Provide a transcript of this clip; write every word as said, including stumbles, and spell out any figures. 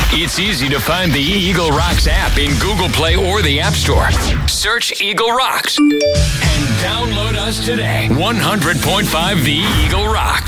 It's easy to find the Eagle Rocks app in Google Play or the App Store. Search Eagle Rocks and download us today. one hundred point five The Eagle Rocks.